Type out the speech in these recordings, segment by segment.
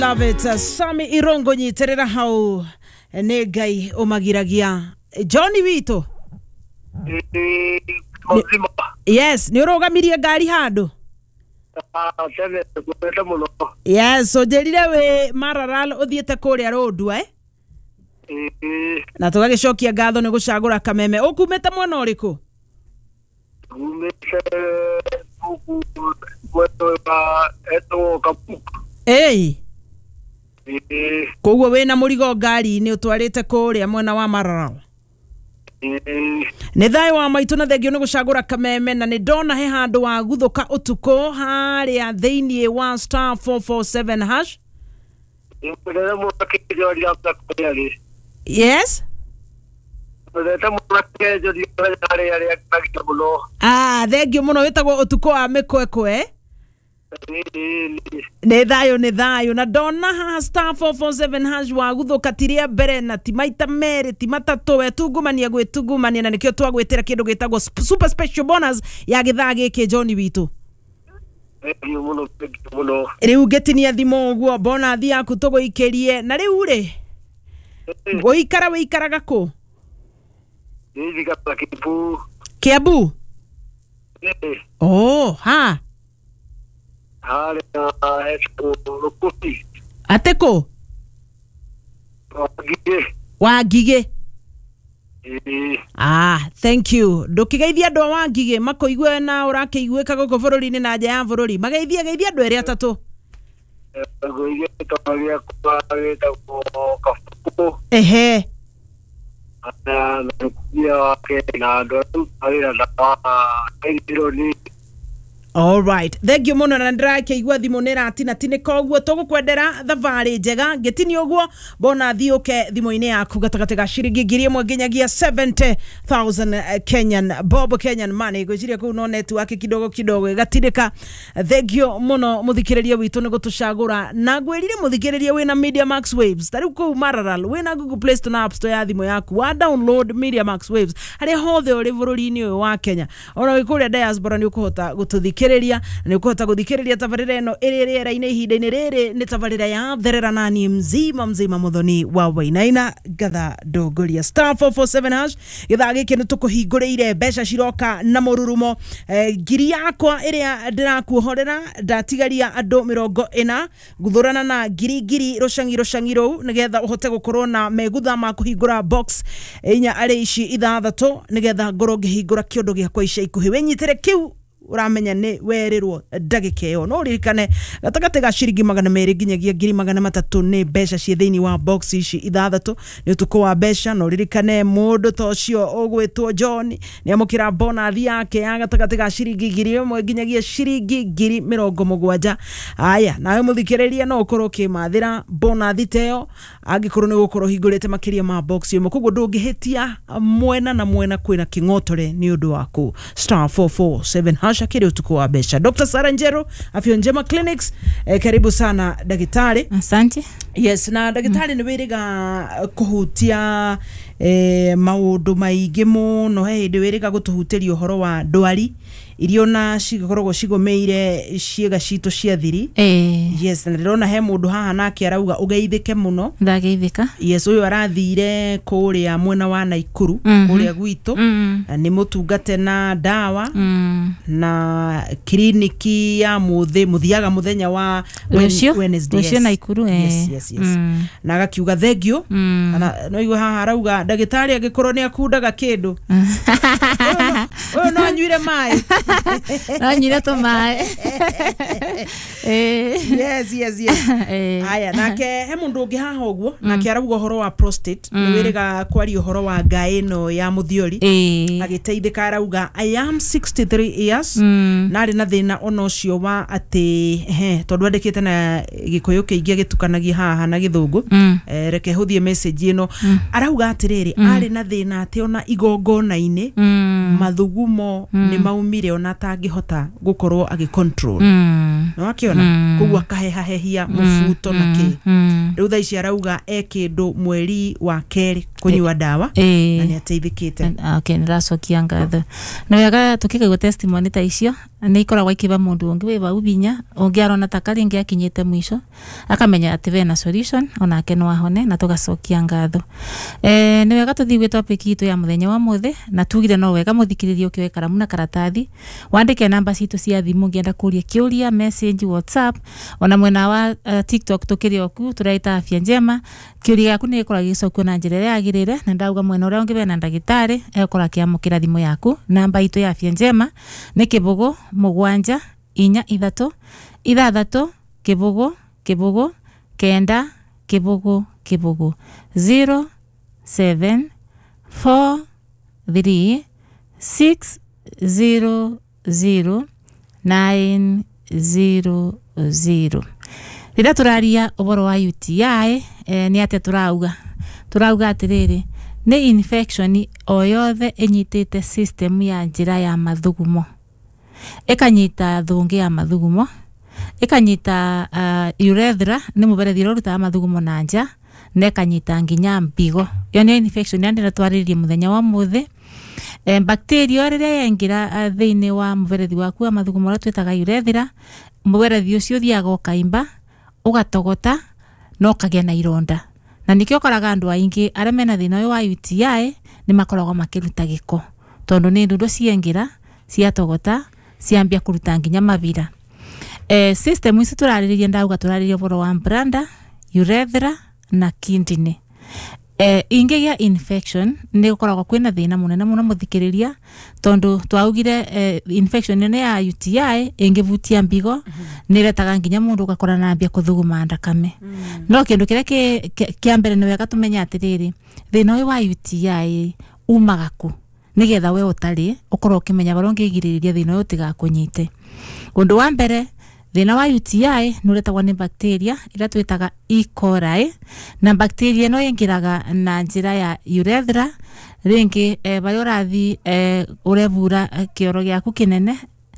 Love it. Sami Irongo nyiterera hau ne Ngai umagiragia Johnny Wito. Yes, ni urogamirie ngari handu. Yes, so jerire we Maralal uthiete kuria road na tugagicokia ngatho ni gucagura kameme. Ukumete mwana uriku? Hey. Koguo wena murigo ngari ni utwarite kuria mwena wa Maralal. Nĩ thayũ wa maitũ na thengio nĩ gucagura kameme na nĩ ndona he handũ wa guthuka utuko harĩa thĩinĩ wa star 447 hash. Yes. Thengio muno wĩtagwo utuko wa Mĩkwekwe. Nĩ thayũ na ndona haha star 447 hash wa guthuka tiria mbere na ti maita merĩ ti matatũ wetungumania gwĩtungumania na nĩkĩo twagwĩtĩra kĩndũ gĩtagwo super special bonus ya gĩthaa gĩkĩ Johnny Witũ. Rĩu ngĩtinia thimo ũguo bonathi yaku tũgũikĩrie na rĩu rĩ gũikara wĩikaraga kũ? Kiambu. Oh, ha. Ateko Wangige. Thank you. Ndukigeithia andu Wangige makoigwe na urakeiguika goko bururi-ini na nja ya bururi. Mageithia andu eri atatu. Ehe. All right. Thank you muno na ndirake igwa thimu nira atina tine koguo tugukwendera thavari njega ngitini uguo bona thiuke thimu-ini yaku gatagate ga ciringi 1,000 nginyagia 70,000 Kenyan money gociria ku no network kidogo gatirika. Thank you muno muthikiriria witu ni gutucagura na gwirire muthikiriria wina Media Max Waves tari ku Maralal wina Google Play Store na App Store ya thimu yaku wa download Media Max Waves hari hothe uri bururi-ini uyu wa Kenya ona wikuria diaspora ni ukuhota gututhikiriria ni ukuhota guthikiriria tabarira eno iriera-ini ihinda-ini riri ni tabarira ya therera nani mzima muthoni wa Wainaina gatha ndongoria star 447 hash githaa giki ni tukuhinguriire mbeca ciroka na mururumo ngiri yakwa iria ndirakuhorera ndatigaria andu 40 guthurana na ngiri rucangi rou nigetha uhote gukorwo na megutha ma kuhingura box inya ari ici ithathatu nigetha ngoro ngihingura kiondu giakwa ica ikuhi wenyitire kiu uramenya ni werirwo ndagika iyo no ririkane gatagate ga ciringi 200 nginyagia 300 ni mbeca cie thiini wa box ici ithathatu ni utuko wa mbeca no ririkane mundu tocio ugwitwo John ni amukira bonus yake ya gatagate ga ciringi 1,000 nginyagia ciringi 70,000. Aya nawe muthikiriria no ukorwo kimathira bonus teo angikorwo ni gukorwo hingurite makiria ma box yo koguo ndungihitia mwena kwina kingotore ni undu waku star 447 hash kile utuko wa besha. Dr. Sara Njeru, Afya Njema Clinics, karibu sana daktari. Asante. Yes, na daktari ni wiriga kuhutia maundu maingi muno hindi wiriga gutuhutiria uhoro wa ndwari irio na cikoragwo cigomeire ciega citu cia thiri. Yes, na ndĩrona he mundu haha nake arauga ugeithike muno. Ndageithika. Yes, uyu arathire kuria mwena wa Naikuru kuria gwitu ni mutungate na dawa na kliniki ya muthiaga muthenya wa Wednesday. Yes, Naikuru. Yes. Na agakiuga thengio na no igwe haha arauga ndagĩtarĩ agikorwo ni akundaga kindu. No anyuire mai. Anyuire to mai. Yes. Aya nake he mundu ungi haha uguo nake arauga horo wa prostate ni wiriga kwari horo wa ngaino ya muthiori agiteithika arauga I am 63 years na ari na thina ono cio wa ati tondu andikite na gikuyu kiingi gitukanagia haha na githungu reke huthie message ino arauga atiriri ari na thina ati ona igongona-ini mathugumo ni maumire ona tangihota gukorwo agicontrol no akiona koguo akahehahehia mufuto na ki riu tha ici arauga kindu mweri wa keri kunyua dawa na ni ateithikite. Okay, niracokia ngatho. Na wega tukikaigua testimony ta icio ni ikoragwo ikiba mundu ungi wiba ubinya ungiarona takari ngi akinyite mwisho akamenya ati we na solution onake no ahone na tugacokia ngatho. Ni wega tuthiwe topic itu ya muthenya wa muthe na tugire no wega muthikiririe ukioe karamu na karatathi wandike namba citu cia thimu ngienda kuria kiuria message WhatsApp ona mwena wa TikTok tukirio ku turaita afya njema kiuria yaku ni ikora gicokio na njira ya agirire na ndauga mwena uria ungi bena ndagitari ekora kiamukira thimu yaku namba itu ya afya njema ni kibugu mugwanja inya ithatu ithathatu kibugu kibugu kenda kibugu kibugu 0 7 4 3 6 0 0 9 0 0. Rira turaria uboro wa UTI ni ate turauga atiriri ni infection o yothe inyitite system ya njira ya mathugumo ikanyita thungi ya mathugumo ikanyita urethra ni muberethi ruta mathugumo na nja na ikanyita nginya mbigo yo ni infection yandira twaririe muthenya wa muthi bacteria riria yengira thiini wa muberethi waku wa mathugumo ra twitaga urethra muberethi ucio thiaga ukaimba ugatogota no kagia na ironda na nikio koraga andu aingi aria mena thina uyu wa UTI ni makoragwo makiruta giko tondu ni ndudu ciengira ciatogota ciambia kuruta nginya mavira. System ici turaririe ndauga turaririe boro wa branda urethra na kidney. Ingi ya infection ni gukoragwo kwina thina munene muno muthikiriria tondu twaugire infection ne ya UTI ingivutia mbigo ni retaga nginya mundu gakora na ambia kuthuguma ndakame no kindu kire kiambere ni wega tumenya atiriri thina uyu wa UTI umagaku nigetha we utari ukorwo ukimenya baronge igiririria thina uyu tigakunyite. Undu wa mbere thina wa UTI nuretagwa ni bacteria ira twitaga E. coli na bacteria no yengiraga na njira ya urethra ringi bayo rathi urevura kioro giaku kinene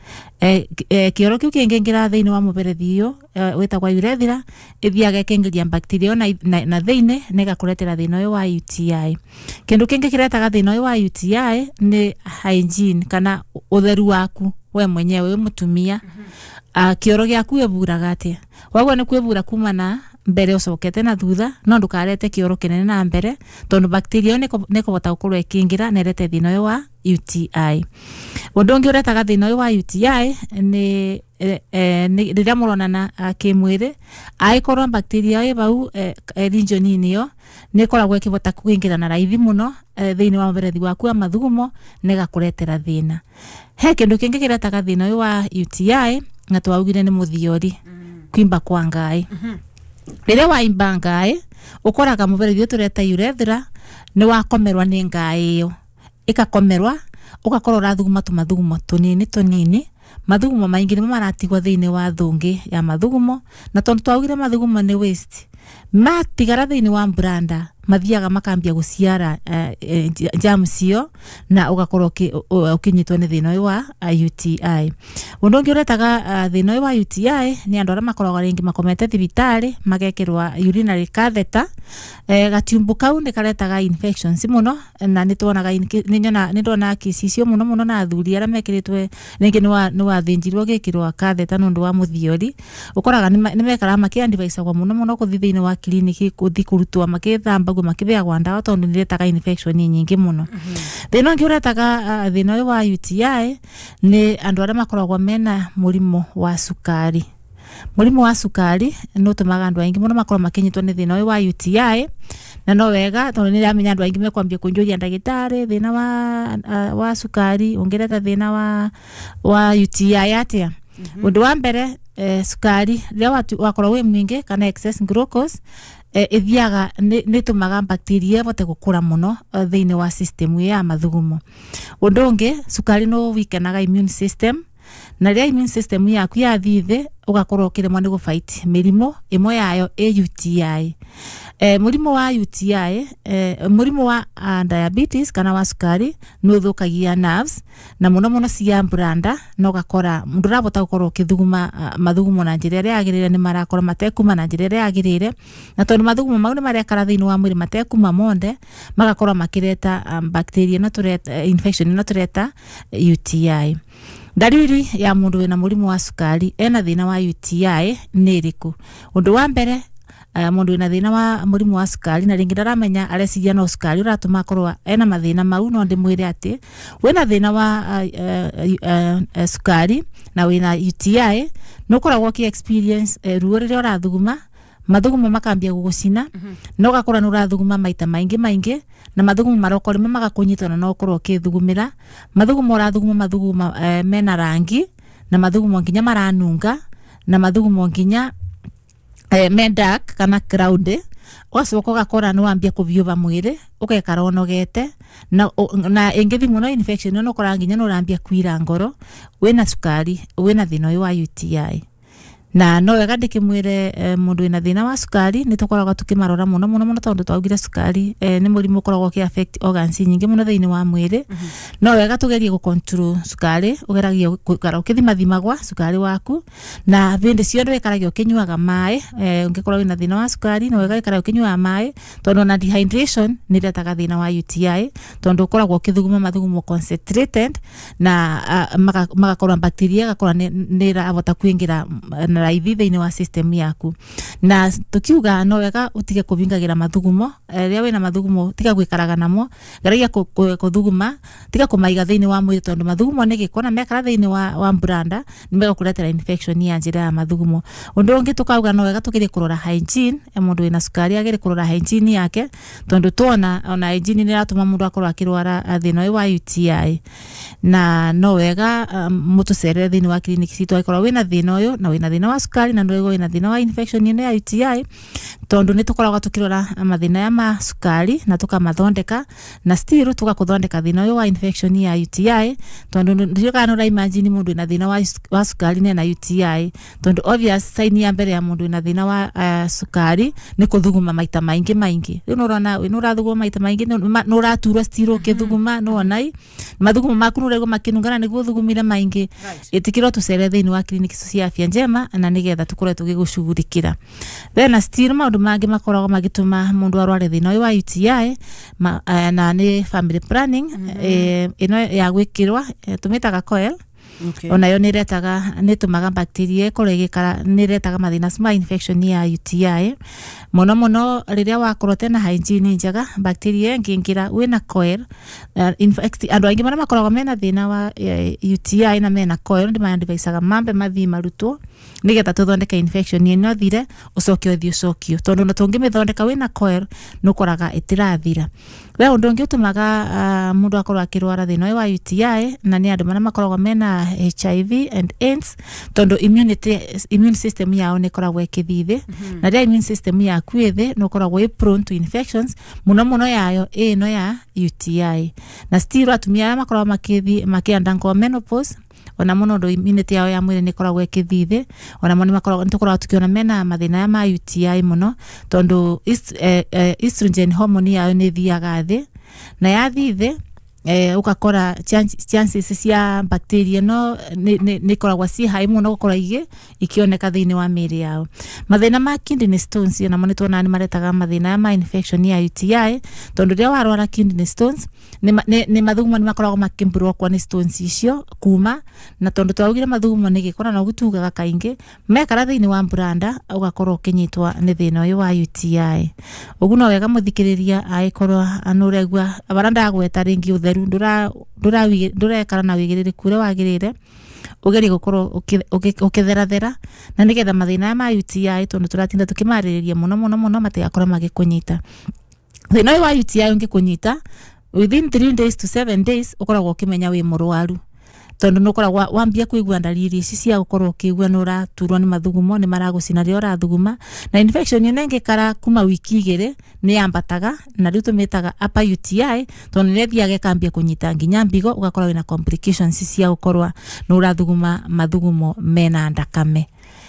kioro kiu kingengira thiini wa muberethi uyu witagwa urethra ithiaga kengiria bacteria na thiini nigakuretera thina uyu wa UTI. Kindu kingi kiretaga thina uyu wa UTI ni hygiene kana utheru waku we mwenyewe mutumia. Kioro giaku evuraga atia wagwa ni kwevura kumana mbere ucokete na thutha no ndukarete kioro kinene na mbere tondu bacteria niko bota gukorwo ikingira na irete thina uyu wa UTI. Undu ungi uretaga thina uyu wa UTI ni riria muronana kimwiri aikorwo bacteria ĩ bau region inio ni koragwo ikibota kuingira na raithi muno thiini wa muberethi waku wa mathugumo nigakuretera thina. He kindu kingi kiretaga thina uyu wa UTI na twaugire ni muthiori kwimba kwa ngai. Riria waimba ngai ukoraga muberethi tureta urethra ni wakomerwa ni ngai iyo ikakomerwa ugakorwo rathuguma tumathugumo tunini mathugumo maingi ni maratigwa thiini wa thungi ya mathugumo na tondu twaugire mathugumo ni waste matigara thiini wa branda mathiaga makambia guciara germs cio na ugakorwo ukinyitwo ni thina uyu wa UTI. Undu ungi uretaga thina uyu wa UTI ni andu aria makoragwo ringi makomete thibitari magekirwa urinary catheter gatiumbu kau ni karetaga infections muno na nitwonaga nindona kisi cio muno na athuri aria mekiritwe ringi ni wathinjirwo gikirwa catheter nundu wa muthiori ukoraga ni mekara makiandivaicagwa muno kuthi thiini wa kliniki kuthi kurutwa makithamba makibeagwa ndawa tondu niretaga infection nyingi muno. Thina ungi uretaga thina uyu wa UTI ni andu aria makoragwo mena murimo wa sukari. Murimo wa sukari no tumaga andu aingi muno makorwo makinyitwo ni thina uyu wa UTI na no wega tondu ni amenya andu aingi mekwambia kunjuria ndagitari thina wa sukari ungireta thina wa UTI atia. Undu wa mbere sukari ria wakorwo wi mwingi kana excess glucose ithiaga ni tumaga bacteria bote gukura muno thiini wa system ya mathugumo. Undu ungi sukari no wikenaga immune system na ria immune system yaku yathithe ugakorwo kiremwa ni gufight mirimo imwe yayo UTI. Murimo wa UTI, murimo wa diabetes kana wa sukari no thukagia nerves na muno cia branda no gakora mundu rabota gukorwo kithuguma mathugumo na njira ria yagirire ni marakora matekuma na njira ria yagirire na tondu mathugumo mau ni marekara thiini wa mwiri matekuma monde magakora makireta bacteria no tureta infection no tureta UTI. Dalili ya mundu wina murimo wa sukari ena thina wa UTI ni iriku? Undu wa mbere, mundu wina thina wa murimo wa sukari na ringi ndaramenya areciria no sukari uratuma akorwa ena mathina mau no ndimwire ati wina thina wa sukari na wina UTI no koragwo ki experience ruo riria urathuguma mathugumo makambia gugucina no gakora no urathuguma maita maingi na mathugumo maroko rimwe magakunyitana no korwo kithugumira mathugumo urathuguma mathugumo mena rangi na mathugumo nginya maranunga na mathugumo nginya dark kana crowd wacoka ugakora no ambia kuviuva mwiri ukekara onogete na ingithi muno infection no kora nginya no urambia kuira ngoro wina sukari wina thina wa UTI. Na no wega ndikimwire mundu wina thina wa sukari ni tukoragwa tukimarora muno tondu twaugire sukari ni murimu ukoragwo ki affect organs nyingi muno thiini wa mwiri. No wega tugerie gu control sukari ugeragie gukara ukithima sukari waku na bindi cio ndwikaragia ukinyuaga mai ungikorwo wina thina wa sukari no wega ikara ukinyuaga mai tondu na dehydration ni retaga thina wa UTI tondu ukoragwo ukithuguma mathugumo concentrated na magakorwa bacteria gakora ni rabota kuingira raithi thiini wa system yaku na tukiuga no wega utige kuvingagira mathugumo ria wina mathugumo tiga gwikaraga namo geragia kuthuguma tiga kumaiga thiini wa mwiri tondu mathugumo ni gikona mekara thiini wa branda ni mega kuretera infection ya njira ya mathugumo. Undu ungi tukauga no wega tugerie kurora hygiene mundu wina sukari agere kurora hygiene yake tondu tuona ona hygiene ni ratuma mundu akorwo akirwara thina wa UTI na no wega mutucerere thiini wa clinic citu akorwo wina thina uyu na wina thina wa sukari na ndwego ina thina wa infection ya UTI tondu ni tukoragwa tukirora mathina ya ma sukari na tukamathondeka na still tugakuthondeka thina uyu wa infection ya UTI tondu ndio kana ura imagine mundu ina thina wa sukari na UTI tondu obvious sign ya mbere ya mundu ina thina wa sukari ni kuthuguma maita maingi no urona we no urathuguma maita maingi no uraturwa still ukithuguma no onai mathugumo maku no rego makinungana ni guthugumira maingi itikiro tucere thiini wa clinic cia afya njema na nigetha tukore tugigushugurikira then still maundu mangi makoragwo magituma mundu arware thina wa UTI na ni family planning ino ya gwikirwa tumitaga coil. Okay. Ona yo niretaga nitumaga bacteria kolegekara niretaga mathina ma infection ya UTI muno riria wakorwo tena hygiene njega bacteria ngingira wina coil infect andu aingi mara makoragwo mena thina wa UTI na mena coil ndi mayandivaisaga mambe mathi marutwo nigetha tuthondeka infection ino thire ucokio tondu na tungimithondeka wina coil nukoraga itirathira we undu ungi utumaga mundu akorwo akirwara thina wa UTI na ni andu mara makoragwo mena HIV and AIDS tondu immune system yao ni koragwo ikithithi na ria immune system yaku ithi no koragwo prone to infections muno yayo ino ya UTI na still atumia makoragwo makianda ngo menopause ona muno ndo immunity yao ya mwiri ni koragwo ikithithi ona muno makoragwo nitukoragwo tukiona mena mathina ya ma UTI muno tondu estrogen hormone yao ni thiaga thi na yathithi ukakora chances cia bacteria no ni koragwa si high muno gukora ikioneka thiini wa miri yao. Mathina ma kidney stones na moni tuona ni maretaga mathina ya ma infection ya UTI tondu ria warwara kidney stones ni mathugumo ni makoragwo makimbirwo kwa ni stones icio kuma na tondu twaugire mathugumo ni gikora na gutugaga kaingi mekara thiini wa branda ugakorwo kinyitwa ni thina uyu wa UTI. Uguno wega muthikiriria aikorwo anuregwa abaranda agweta ringi utheru ndurekara na wigiririku uria wagirire ugerie gukorwo ukitherathera na nigetha mathina ma UTI tondu turatinda tukimaririria muno matigakorwo magikunyita. Thina wa UTI ungikunyita within 3 days to 7 days ukoragwo ukimenya wi murwaru tondu nukora wambia kuigua ndariri ici cia gukorwo ukigua nura turwo ni mathugumo ni maragucina ri ora thuguma na infection yonenge kara kuma wiki 2 ni yambataga na riu tumitaga upper UTI tondu ni thiaga kambia kunyita nginya mbigo ugakora wina complications cia gukorwa nura thuguma mathugumo mena ndakame.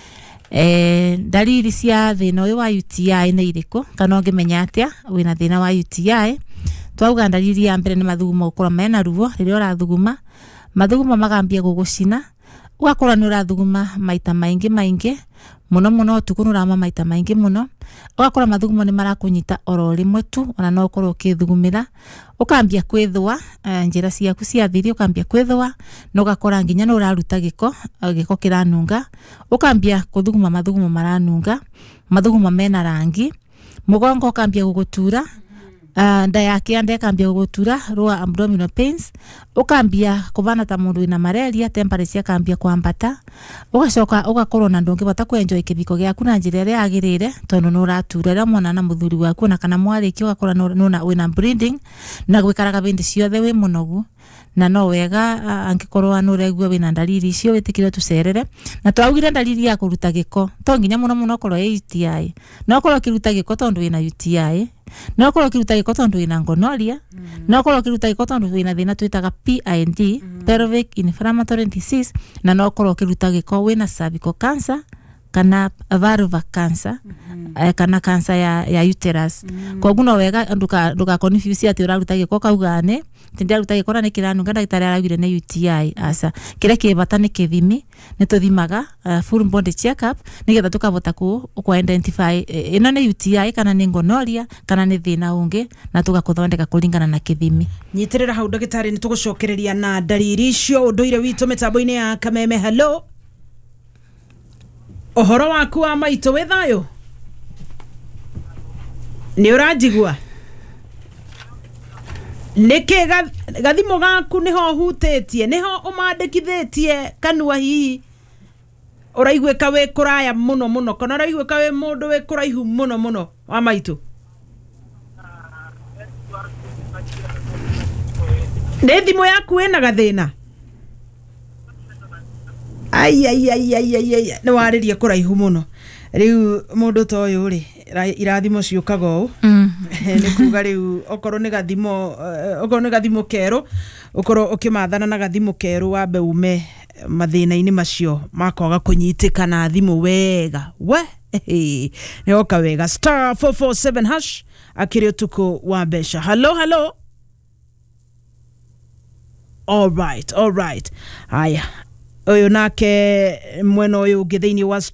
Dalili cia thina uyu wa UTI ni iriku kana ungimenya atia wina thina wa UTI twauga dalili ya mbere ni mathugumo gukora mena ruo riria urathuguma mathugumo magambia gugucina ugakora ni urathuguma maita maingi muno tuku nurama maita maingi muno ugakora mathugumo ni marakunyita oro rimwe tu ona no ukorwo ukithugumira ukambia kwithwa njira ciaku cia thiri ukambia kwithwa no ugakora nginya no uraruta giko kiranunga ukambia kuthuguma mathugumo maranunga mathugumo mena rangi mugongo ukambia gugutura nda yake ande kambia gugutura lower abdominal pains ukambia kubana ta mundu ina malaria temperature kambia kwambata ugacoka ugakorwo na ndonge bata kuenjoy kibiko gyaku na njira ria agirire tondu no uraturera mwana na muthuri waku na kana mwariki ugakora no wina bleeding na gwikaraga bindi ciothe wi munogu na no wega angikorwo anuregwa wina dalili icio witikire tucerere na twaugire dalili ya kuruta giko to nginya muno korwo UTI no korwo kiruta giko tondu wina UTI no korwo kiruta giko tondu wina gonorrhea no korwo kiruta giko tondu wina thina twitaga PID pelvic inflammatory disease na no korwo kiruta giko wina cervical cancer kana vulvar cancer kana cancer ya uterus kwa guno wega nduka confuse ati uraruta giko kaugane tindia ruta giko na kiranunga ndagitari aragire ne UTI asa kire kibata ni kithimi ni tuthimaga full body check up nigetha tukabota ku identify ino ni UTI kana ni gonorrhea kana ni thina ungi na tugakuthondeka kuringana na kithimi nyitirira hau ndagitari ni tugucokereria na dalili icio unduire witu mitambo-ini ya Kameme. Hello, ohoro waku wa maito we thayo ni urajigua niki gathimo gaku niho hutitie niho umandikithitie kanua hihi uraigwika we kuraya muno kana uraigwika we mundu we kuraihu muno wa maito ne thimo yaku ena gathina ai ni waririe kuraihu muno riu mundu to uyu ri irathimo ciukaga u ni kuga riu okorwo ni gathimo kero okorwo ukimathana na gathimo kero wambe ume mathina-ini macio makoga kunyitika na thimu wega we ni oka wega *447# akiri utuku wa besha. Hello all right haya oyo nake mweno oyo githaini wa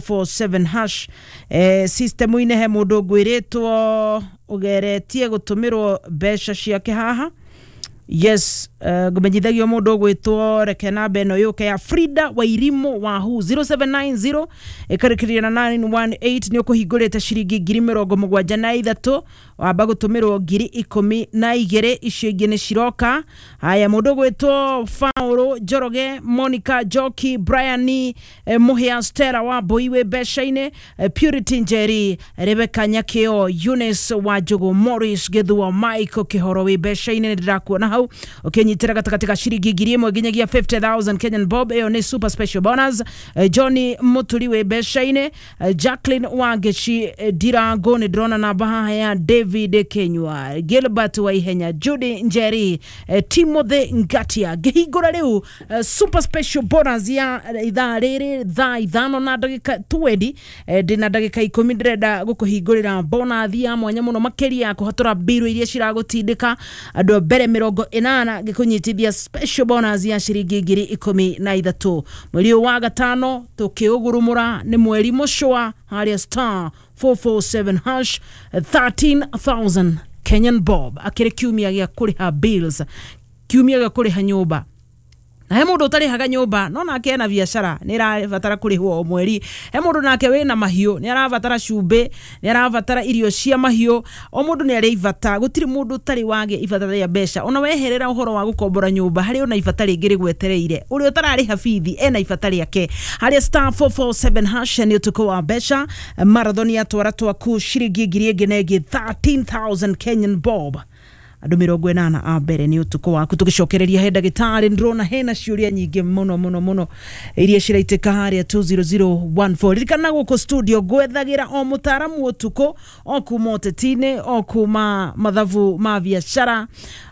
*447# system ine he mundu ngwiritwo ugeretie gutumirwo besha ciake haha. Yes, gumenyithagio mundu gwitwo reke na beno yuke ya Frida Wairimu wa hu 0790 ekarikirira na 918 ni ukuhingurite shiringi 73 wamba gutumirwo 12 icio ingi ni ciroka. Haya mundu gwitwo Fauro Joroge Monica Joki Brian Muhia Stella wa Boiwe Beshaine Purity Njeri Rebecca Nyakio Eunice wa Jogo Morris Gethua Michael Kihoro we Beshaine ndirakuona hau ukinyitira katika shiringi 1 ginyagia 50,000 Kenyan bob. Eyo ni super special bonus. Johnny Mutuliwe Beshaine Jacqueline Wangechi Dirago ni drona na baha ya David Kenywa Gilbert Waihenya Judy Njeri Timothy Ngatia gihigora riu super special bonus ya ithaa riri ithano na ndagika 20 ndina ndagika 10 ndirenda gukuhingurira bonus ya mwanya muno makiria kuhatura biru iria ciragutindika andu mbere 80 gikunyitithia special bonus ya shiringi 13 mweri wa gatano tukiugurumura ni mweri mushwa haria *447# 13,000 Kenyan bob akire kiumia gia kuriha bills kiumia gia kuriha nyumba na he mundu utari haga nyumba no nake na biashara ni arabatara kurihwo mweri. He mundu nake wina mahiu ni arabatara cumbe ni arabatara irio cia mahiu o mundu ni arivata gutiri mundu utari wage ibatara ya besha ona weherera uhoro wa gukombora nyumba hari ona ibatari ngiri gwetereire uri utarari hafithi ena ibatari yake hari *447# ni utuko wa besha marathon ya twara twaku shiringi 13,000 Kenyan bob andu 80 a mbere ni utuko waku tugicokereria he ndagitari ndrona hena ciuria nyingi muno iria ciraitika haria 20014 rikana guko studio gwethagira o mutaramu utuko o kuma tetine o kuma mathavu ma biashara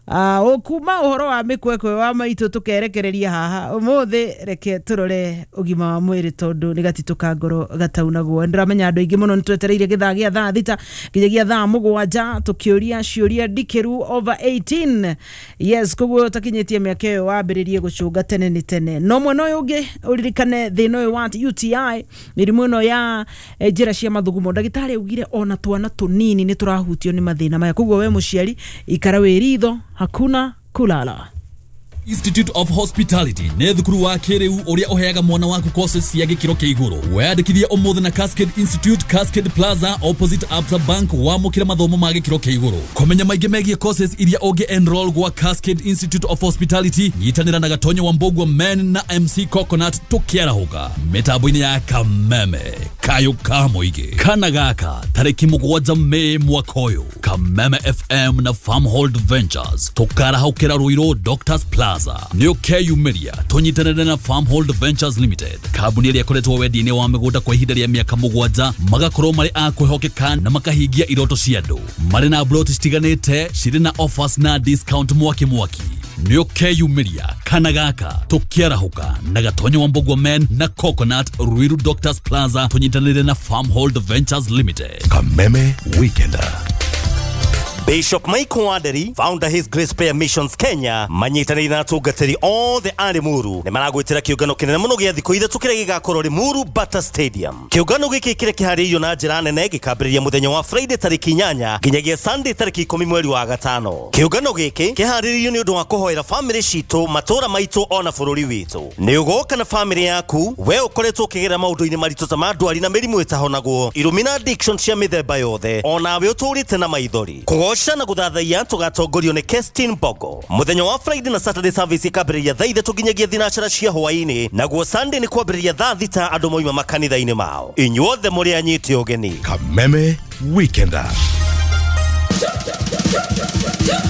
o kuma uhoro wa mikwekwe wa maitu tukerekereria haha umuthi reke turore ugima wa mwiri tondu ni gatituka ngoro gataunagwo ndiramenya andu ingi muno nitwetereire githagia thaa thita gijagia thaa mugwanja tukiuria ciuria dikiru over 18 yes koguo takinyetie miaka yo wambiririe gucunga tene ni tene no mwena uyu ungi uririkane thino uyu wa UTI mirimu no ya njira cia mathugumo ndagitari ugire ona twana tunini ni turahutio ni mathina maya koguo we muciari ikara wiritho hakuna kulala. Institute of Hospitality ne thukuru wa kiriu uria uheaga mwana waku courses cia gikiro kia iguru weyandikithie umuthi na Cascade Institute Cascade Plaza opposite Absa Bank wa mukira mathomo ma gikiro kia iguru komenya maingi megie courses iria unge enroll gwa Cascade Institute of Hospitality nyitanira na Gatonyo wa Mbogwa Men na MC Coconut tukiarahuka mitambo-ini ya Kameme kayo kamoige kana gaka tariki 7 Mei mwaka uyu Kameme FM na Farmhold Ventures tukarahukira Ruiro Doctors Plaza Neo KU Media tunyitanire na Farmhold Ventures Limited kabuni iria koretwo wedi-ini wa migunda kwa ihinda ria miaka 7 magakorwo mari a kwihokeka na makahingia iroto cia andu mari na plot stiganite ciri na offers na discount mwaki Neo KU Media kana gaka tukiarahuka na Gatonyo wa Mbogwa Men na Coconut Ruiru Doctors Plaza tunyitanire na Farmhold Ventures Limited Kameme Weekender. Bishop Michael Waderi, founder His Grace Prayer Missions Kenya, manyitanire na tungatiri all the Arimuru. Ne maragwitira kiugano kinene muno gia thiko ithatu kiria gigakorwo Limuru Bata Stadium. Kiugano giki kiria kiharirio na njira nene gikambiriria muthenya wa Friday tariki 8 nginyagia Sunday tariki 10 mweri wa gatano. Kiugano giki kiharirio ni undu wa kuhoera family citu matura maitu ona bururi witu. Ni ugoka na family yaku we ukoretwo ukigera maundu-ini maritu ta mandwari na mirimu itahonagwo irumina addiction cia mithemba yothe ona we uturite na maithori. Shana guthathaia tugatongorio ni Kestin Bogo. Muthenya wa Friday na Saturday service ikambiriria thaa 3 nginyagia thinacara cia hwaini naguo Sunday ni kwambiriria thaa 6 andu moima makanitha-ini mao. Inyuothe muri anyite ugeni. Kameme Weekender.